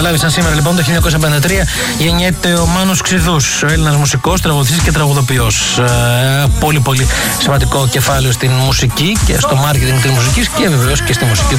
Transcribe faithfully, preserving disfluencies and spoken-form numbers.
καταλάβει, σαν σήμερα λοιπόν το χίλια εννιακόσια πενήντα τρία γεννιέται ο Μάνος Ξηδούς, ο Έλληνας μουσικός, τραγουδιστής και τραγουδοποιός. Ε, πολύ πολύ σημαντικό κεφάλαιο στην μουσική και στο μάρκετινγκ της μουσικής και βεβαίως και στη μουσική.